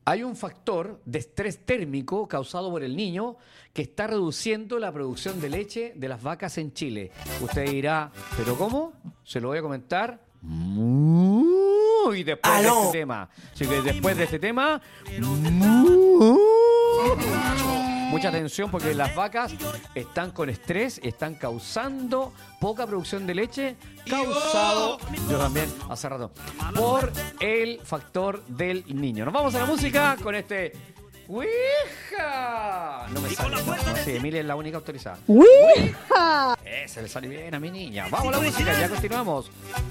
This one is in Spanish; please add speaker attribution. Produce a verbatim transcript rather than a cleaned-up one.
Speaker 1: hay un factor de estrés térmico causado por el niño que está reduciendo la producción de leche de las vacas en Chile. Usted dirá, ¿pero cómo? Se lo voy a comentar muy después
Speaker 2: ¡Aló!
Speaker 1: de este tema. Así que después de este tema, mucha atención porque las vacas están con estrés, están causando poca producción de leche, causado, yo también hace rato, por el factor del niño. Nos vamos a la música con este ¡Ouija! No me sale, no, no, sí, Emilia es la única autorizada.
Speaker 3: ¡Ouija!
Speaker 1: Eh, se le sale bien a mi niña. Vamos a la música, ya continuamos.